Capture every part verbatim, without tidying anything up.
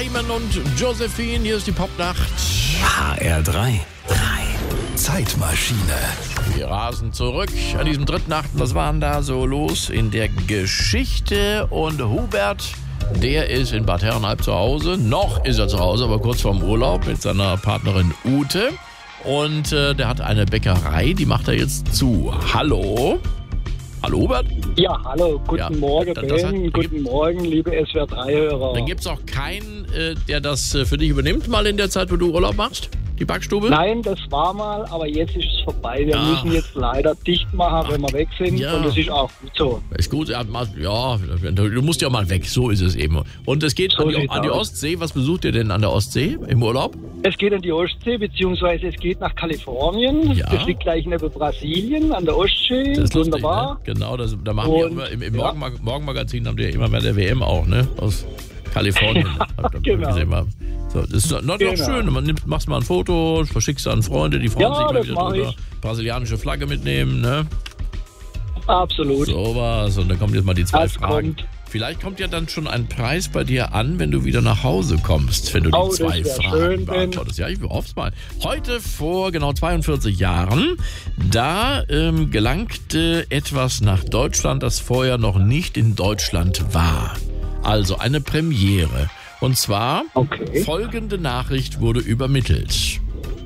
Simon und Josephine, hier ist die Popnacht. H R drei. drei. Zeitmaschine. Wir rasen zurück an diesem dritten Achten. Was war denn da so los in der Geschichte? Und Hubert, der ist in Bad Herrenalb zu Hause. Noch ist er zu Hause, aber kurz vorm Urlaub mit seiner Partnerin Ute. Und äh, der hat eine Bäckerei, die macht er jetzt zu. Hallo? Hallo, Hubert? Ja, hallo, guten Ja, Morgen, das- das hat- Ben, guten Morgen, liebe S W R drei Hörer. Dann gibt es auch keinen, äh, der das äh, für dich übernimmt, mal in der Zeit, wo du Urlaub machst? Die Backstube? Nein, das war mal, aber jetzt ist es vorbei. Wir Ach. müssen jetzt leider dicht machen, wenn wir weg sind. ja. Und das ist auch gut so. Ist gut, ja, mal- ja, du musst ja mal weg, so ist es eben. Und es geht So an, die, sieht's an die aus. Ostsee. Was besucht ihr denn an der Ostsee im Urlaub? Es geht an die Ostsee, beziehungsweise es geht nach Kalifornien. Ja. Das liegt gleich neben Brasilien an der Ostsee. Das ist lustig, Wunderbar. ne? Genau, das, da machen wir Und, immer, im, im ja. Morgenmag- Morgenmagazin haben die ja immer bei der W M auch, ne? Aus Kalifornien. Hab ich genau. gesehen mal. So, das ist noch, noch Genau. schön. Man nimmt, machst mal ein Foto, verschickst an Freunde, die freuen Ja, sich mal das wieder mach drüber. ich. Brasilianische Flagge mitnehmen, ne? Absolut. Sowas. Und dann kommen jetzt mal die zwei Das Fragen. kommt. Vielleicht kommt ja dann schon ein Preis bei dir an, wenn du wieder nach Hause kommst, wenn du die Oh, das zwei wär Fragen schön, Ben. beantwortest. Ja, ich hoffe es mal. Heute vor genau zweiundvierzig Jahren, da ähm, gelangte etwas nach Deutschland, das vorher noch nicht in Deutschland war. Also eine Premiere. Und zwar Okay. folgende Nachricht wurde übermittelt.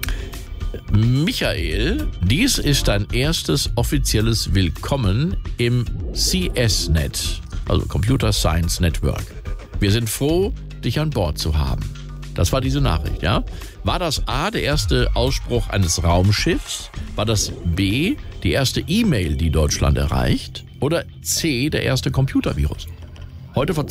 Michael, dies ist dein erstes offizielles Willkommen im C S-Net, also Computer Science Network. Wir sind froh, dich an Bord zu haben. Das war diese Nachricht, ja? War das A, der erste Ausspruch eines Raumschiffs? War das B, die erste E-Mail, die Deutschland erreicht? Oder C, der erste Computervirus? Heute vor